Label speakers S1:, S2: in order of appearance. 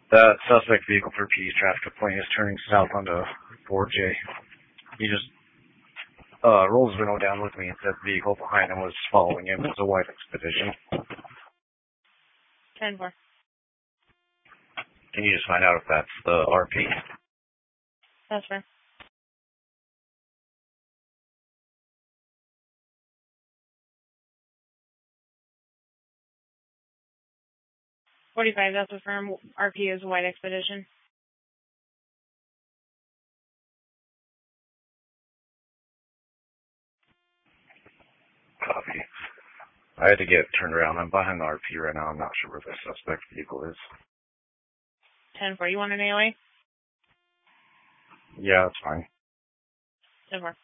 S1: That suspect vehicle for P's traffic complaint is turning south onto 4J. He just rolls his window down with me and said the vehicle behind him was following him. It was a white Expedition.
S2: 10-4.
S1: Can you just find out if that's the RP?
S2: That's fair. $45, that's a firm. RP is a white Expedition.
S1: Copy. I had to get turned around. I'm behind the RP right now. I'm not sure where the suspect vehicle is.
S2: 10-4. You want an AOA?
S1: Yeah, that's fine.
S2: 10-4.